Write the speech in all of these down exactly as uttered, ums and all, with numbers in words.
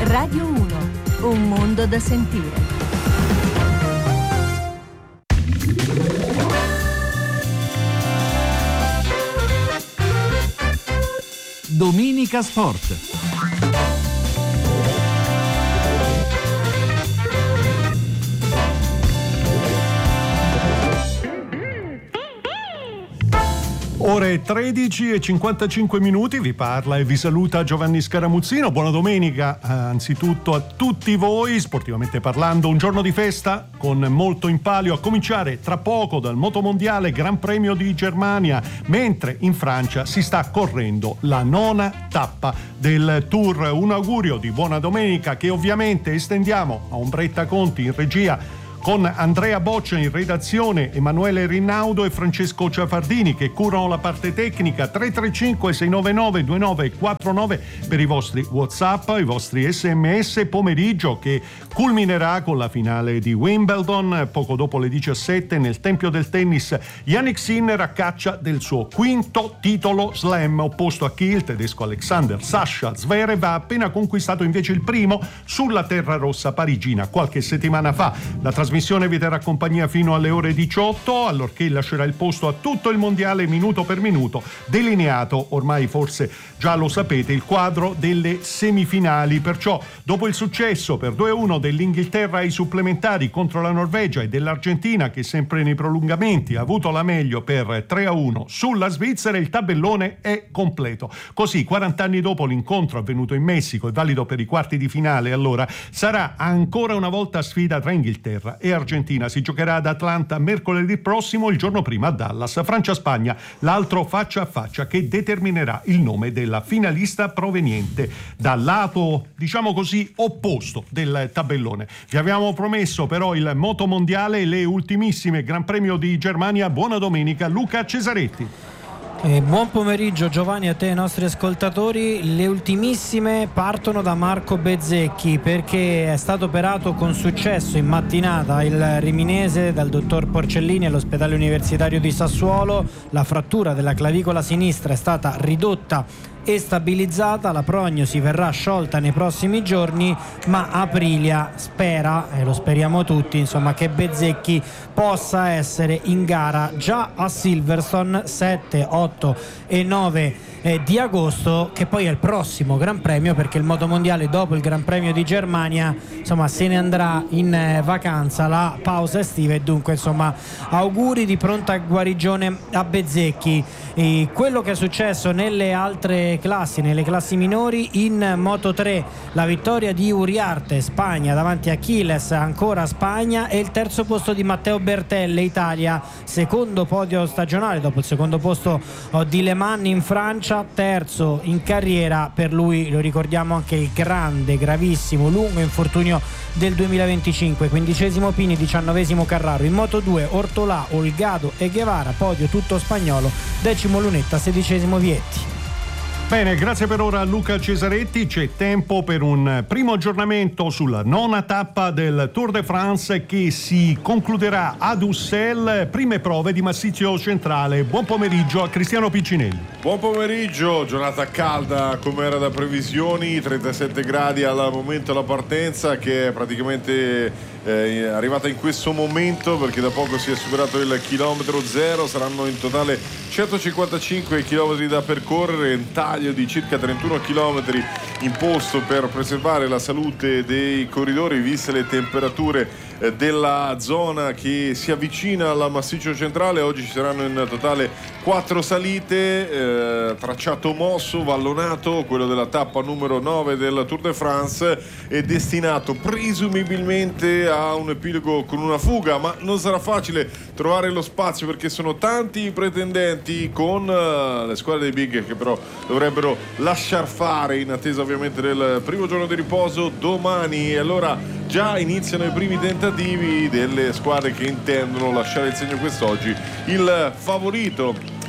Radio uno, un mondo da sentire. Domenica Sport. Ore tredici e cinquantacinque minuti, vi parla e vi saluta Giovanni Scaramuzzino. Buona domenica eh, anzitutto a tutti voi, sportivamente parlando, un giorno di festa con molto in palio, a cominciare tra poco dal Motomondiale Gran Premio di Germania, mentre in Francia si sta correndo la nona tappa del Tour. Un augurio di buona domenica che ovviamente estendiamo a Ombretta Conti in regia, con Andrea Boccia in redazione, Emanuele Rinaudo e Francesco Ciafardini che curano la parte tecnica. Tre tre cinque sei nove nove due nove quattro nove per i vostri WhatsApp, i vostri sms. Pomeriggio che culminerà con la finale di Wimbledon poco dopo le diciassette nel Tempio del Tennis. Jannik Sinner a caccia del suo quinto titolo slam, opposto a chi il tedesco Alexander Sasha Zverev ha appena conquistato invece il primo sulla terra rossa parigina qualche settimana fa. La La trasmissione vi terrà compagnia fino alle ore diciotto, allorché lascerà il posto a tutto il mondiale minuto per minuto, delineato, ormai forse già lo sapete, il quadro delle semifinali. Perciò, dopo il successo per due a uno dell'Inghilterra ai supplementari contro la Norvegia e dell'Argentina, che sempre nei prolungamenti ha avuto la meglio per tre a uno sulla Svizzera, il tabellone è completo. Così, quaranta anni dopo l'incontro avvenuto in Messico e valido per i quarti di finale, allora sarà ancora una volta sfida tra Inghilterra e Argentina. Si giocherà ad Atlanta mercoledì prossimo, il giorno prima a Dallas. Francia-Spagna, l'altro faccia a faccia che determinerà il nome della finalista proveniente dal lato, diciamo così, opposto del tabellone. Vi abbiamo promesso però il motomondiale e le ultimissime Gran Premio di Germania. Buona domenica, Luca Cesaretti. Eh, buon pomeriggio Giovanni, a te e ai nostri ascoltatori. Le ultimissime partono da Marco Bezzecchi, perché è stato operato con successo in mattinata il riminese dal dottor Porcellini all'ospedale universitario di Sassuolo. La frattura della clavicola sinistra è stata ridotta e stabilizzata, la prognosi verrà sciolta nei prossimi giorni, ma Aprilia spera, e lo speriamo tutti, insomma, che Bezzecchi possa essere in gara già a Silverstone sette, otto e nove eh, di agosto, che poi è il prossimo Gran Premio, perché il motomondiale dopo il Gran Premio di Germania insomma se ne andrà in eh, vacanza, la pausa estiva, e dunque insomma auguri di pronta guarigione a Bezzecchi. E quello che è successo nelle altre classi, nelle classi minori, in Moto tre la vittoria di Uriarte, Spagna, davanti a Achilles, ancora Spagna, e il terzo posto di Matteo Bertelle, Italia, secondo podio stagionale dopo il secondo posto oh, di Le Mans in Francia, terzo in carriera per lui, lo ricordiamo, anche il grande, gravissimo, lungo infortunio del duemilaventicinque. Quindicesimo Pini, diciannovesimo Carraro. In Moto due Ortolà, Olgado e Guevara, podio tutto spagnolo, decimo Lunetta, sedicesimo Vietti. Bene, grazie per ora a Luca Cesaretti. C'è tempo per un primo aggiornamento sulla nona tappa del Tour de France che si concluderà ad Ussel. Prime prove di massiccio centrale. Buon pomeriggio a Cristiano Piccinelli. Buon pomeriggio, giornata calda come era da previsioni, trentasette gradi al momento della partenza, che è praticamente eh, arrivata in questo momento perché da poco si è superato il chilometro zero. Saranno in totale centocinquantacinque chilometri da percorrere, un taglio di circa trentuno chilometri imposto per preservare la salute dei corridori viste le temperature della zona che si avvicina al massiccio centrale. Oggi ci saranno in totale quattro salite, eh, tracciato mosso, vallonato, quello della tappa numero nove del Tour de France, è destinato presumibilmente a un epilogo con una fuga, ma non sarà facile trovare lo spazio perché sono tanti i pretendenti, con uh, le squadre dei big che però dovrebbero lasciar fare in attesa ovviamente del primo giorno di riposo domani. E allora già iniziano i primi tentativi delle squadre che intendono lasciare il segno quest'oggi. Il favorito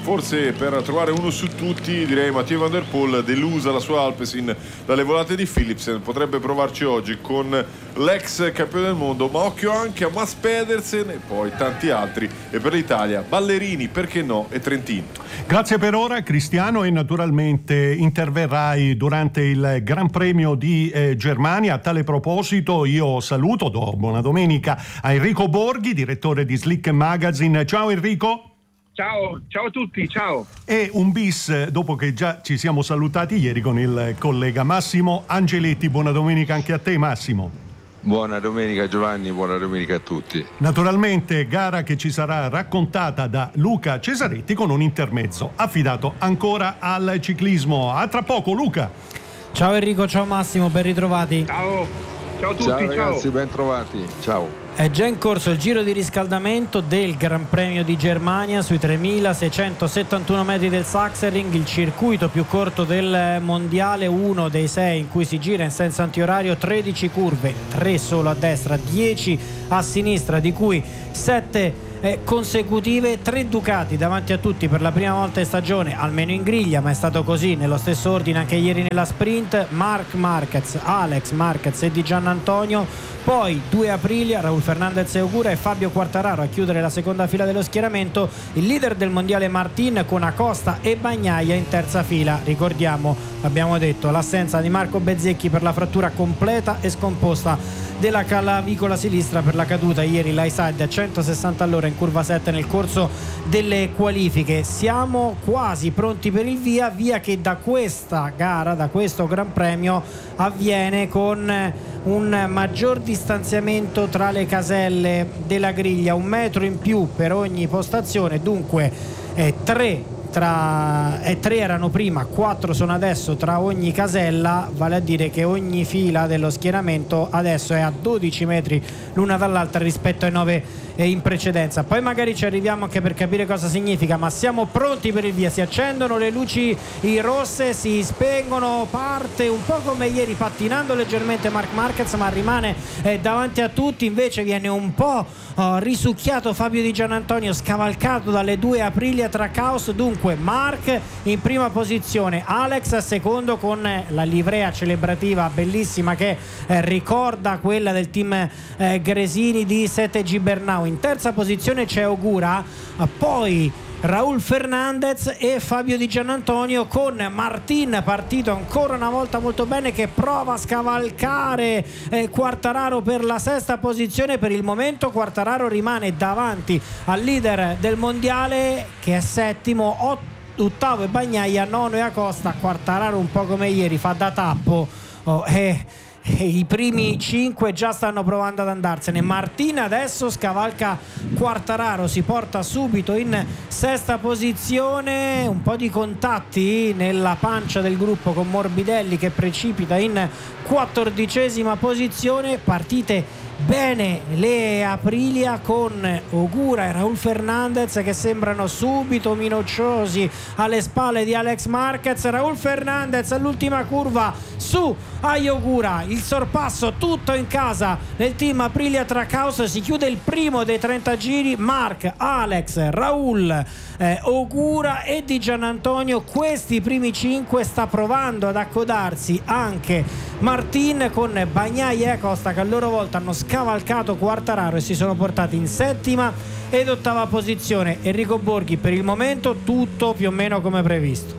forse per trovare uno su tutti direi Mathieu Van Der Poel, delusa la sua Alpecin dalle volate di Philipsen, potrebbe provarci oggi con l'ex campione del mondo, ma occhio anche a Mats Pedersen e poi tanti altri, e per l'Italia Ballerini, perché no, e Trentin. Grazie per ora Cristiano, e naturalmente interverrai durante il Gran Premio di eh, Germania. A tale proposito io saluto, do buona domenica a Enrico Borghi, direttore di Slick Magazine. Ciao Enrico. Ciao, ciao a tutti, ciao. E un bis dopo che già ci siamo salutati ieri con il collega Massimo Angeletti. Buona domenica anche a te Massimo. Buona domenica Giovanni, buona domenica a tutti. Naturalmente gara che ci sarà raccontata da Luca Cesaretti con un intermezzo affidato ancora al ciclismo. A tra poco Luca. Ciao Enrico, ciao Massimo, ben ritrovati. Ciao, ciao a tutti, ciao ciao. ragazzi, ben trovati, ciao. È già in corso il giro di riscaldamento del Gran Premio di Germania sui tremilaseicentosettantuno metri del Sachsenring, il circuito più corto del mondiale, uno dei sei in cui si gira in senso antiorario, tredici curve, tre solo a destra, dieci a sinistra, di cui sette eh, consecutive, tre Ducati davanti a tutti per la prima volta in stagione, almeno in griglia, ma è stato così nello stesso ordine anche ieri nella sprint. Marc Marquez, Alex Marquez e Di Giannantonio, poi due Aprilia, Raul Fernandez e Ogura, e Fabio Quartararo a chiudere la seconda fila dello schieramento, il leader del mondiale Martin con Acosta e Bagnaia in terza fila. Ricordiamo, abbiamo detto, l'assenza di Marco Bezzecchi per la frattura completa e scomposta della clavicola sinistra per la caduta ieri Lyside a centosessanta all'ora in curva sette nel corso delle qualifiche. Siamo quasi pronti per il via, via che da questa gara, da questo Gran Premio, avviene con un maggior distanziamento tra le caselle della griglia, un metro in più per ogni postazione, dunque eh, tre Tra, eh, tre erano prima, quattro sono adesso tra ogni casella, vale a dire che ogni fila dello schieramento adesso è a dodici metri l'una dall'altra rispetto ai nove eh, in precedenza. Poi magari ci arriviamo anche per capire cosa significa, ma siamo pronti per il via. Si accendono le luci rosse, si spengono, parte un po' come ieri pattinando leggermente Marc Marquez, ma rimane eh, davanti a tutti. Invece viene un po' oh, risucchiato Fabio Di Giannantonio, scavalcato dalle due Aprilia Trackhouse. Dunque Marc in prima posizione, Alex secondo con la livrea celebrativa bellissima che eh, ricorda quella del team eh, Gresini di sette G Bernau. In terza posizione c'è Ogura, eh, poi Raul Fernandez e Fabio Di Giannantonio, con Martin partito ancora una volta molto bene che prova a scavalcare eh, Quartararo per la sesta posizione. Per il momento Quartararo rimane davanti al leader del mondiale che è settimo, ottavo e Bagnaia, nono e Acosta. Quartararo un po' come ieri fa da tappo oh, eh. i primi cinque già stanno provando ad andarsene. Martin adesso scavalca Quartararo, si porta subito in sesta posizione, un po' di contatti nella pancia del gruppo con Morbidelli che precipita in quattordicesima posizione. Partite bene le Aprilia con Ogura e Raul Fernandez che sembrano subito minacciosi alle spalle di Alex Marquez. Raul Fernandez all'ultima curva su ai Ogura, il sorpasso tutto in casa del team Aprilia Trackhouse. Si chiude il primo dei trenta giri, Marc, Alex, Raul, eh, Ogura e Di Giannantonio. Questi primi cinque sta provando ad accodarsi anche Martin con Bagnaia e Acosta che a loro volta hanno scavalcato Quartararo e si sono portati in settima ed ottava posizione. Enrico Borghi, per il momento tutto più o meno come previsto.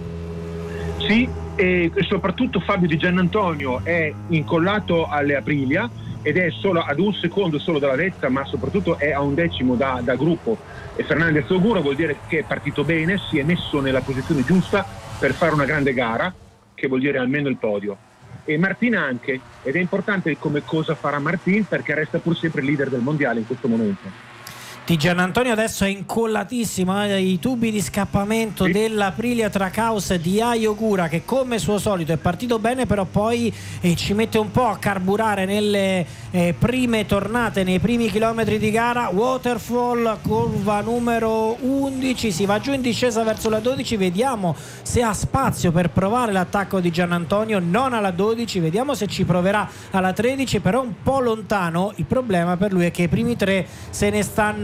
Sì, e soprattutto Fabio Di Giannantonio è incollato alle Aprilia ed è solo ad un secondo solo dalla vetta, ma soprattutto è a un decimo da, da gruppo. E Fernandez Ogura vuol dire che è partito bene, si è messo nella posizione giusta per fare una grande gara, che vuol dire almeno il podio. E Martin anche, ed è importante come cosa farà Martin perché resta pur sempre il leader del mondiale in questo momento. Di Giannantonio adesso è incollatissimo ai tubi di scappamento sì. dell'Aprilia Trackhouse di Ai Ogura, che come suo solito è partito bene, però poi eh, ci mette un po' a carburare nelle eh, prime tornate, nei primi chilometri di gara. Waterfall, curva numero undici, si va giù in discesa verso la dodici, vediamo se ha spazio per provare l'attacco di Giannantonio, non alla dodici, vediamo se ci proverà alla tredici, però un po' lontano. Il problema per lui è che i primi tre se ne stanno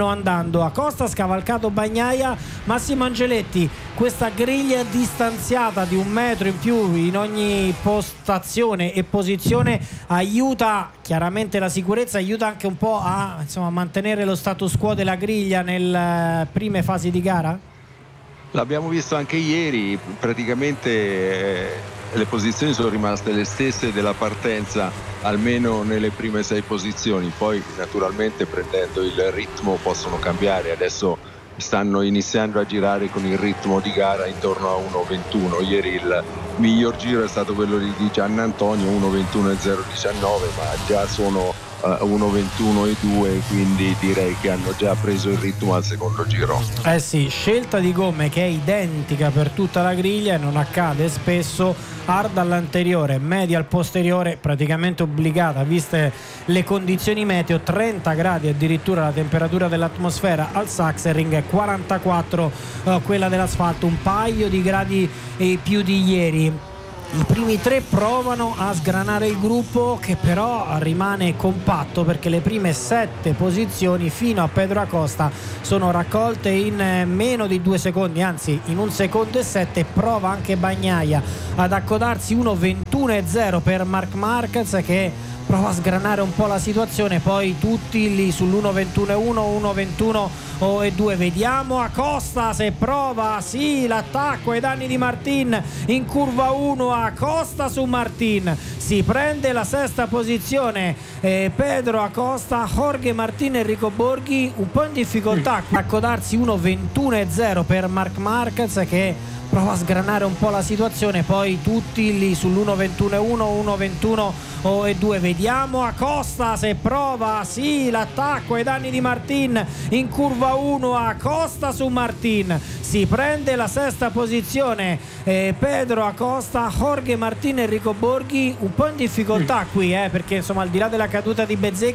stanno andando. Acosta ha scavalcato Bagnaia. Massimo Angeletti, questa griglia distanziata di un metro in più in ogni postazione e posizione aiuta chiaramente la sicurezza, aiuta anche un po' a insomma, mantenere lo status quo della griglia nelle prime fasi di gara? L'abbiamo visto anche ieri, praticamente eh, le posizioni sono rimaste le stesse della partenza, almeno nelle prime sei posizioni, poi naturalmente prendendo il ritmo possono cambiare. Adesso stanno iniziando a girare con il ritmo di gara intorno a uno ventuno. Ieri il miglior giro è stato quello di Giannantonio, uno ventuno e zero diciannove, ma già sono uh, uno ventuno e due, quindi direi che hanno già preso il ritmo al secondo giro. Eh sì, scelta di gomme che è identica per tutta la griglia e non accade spesso. Hard all'anteriore, media al posteriore, praticamente obbligata viste le condizioni meteo, trenta gradi addirittura la temperatura dell'atmosfera al Sachsenring, quarantaquattro eh, quella dell'asfalto, un paio di gradi eh, più di ieri. I primi tre provano a sgranare il gruppo, che però rimane compatto perché le prime sette posizioni fino a Pedro Acosta sono raccolte in meno di due secondi, anzi in un secondo e sette. Prova anche Bagnaia ad accodarsi, uno ventuno e zero per Marc Marquez, che prova a sgranare un po' la situazione, poi tutti lì sull'uno ventuno e uno, uno ventuno e due. Vediamo Acosta se prova, sì, l'attacco ai danni di Martin in curva uno. Acosta su Martin, si prende la sesta posizione eh, Pedro Acosta, Jorge Martin, Enrico Borghi un po' in difficoltà, accodarsi uno ventuno e zero per Marc Marquez, che prova a sgranare un po' la situazione, poi tutti lì sull'uno ventuno e uno, uno ventuno e due. Vediamo Acosta se prova, sì, l'attacco ai danni di Martin in curva uno. Acosta su Martin, si prende la sesta posizione eh, Pedro Acosta, Jorge Martin, Enrico Borghi un po' in difficoltà qui eh, perché insomma al di là della caduta di Bezzecchi